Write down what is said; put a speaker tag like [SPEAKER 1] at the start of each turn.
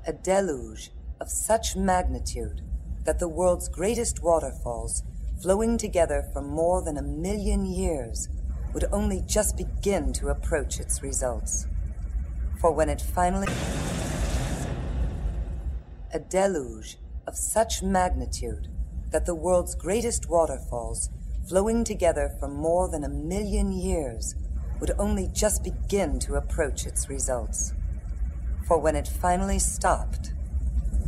[SPEAKER 1] A deluge of such magnitude that the world's greatest waterfalls, flowing together for more than 1 million years, would only just begin to approach its results. For when it finally... A deluge of such magnitude that the world's greatest waterfalls, flowing together for more than 1 million years, would only just begin to approach its results. For when it finally stopped,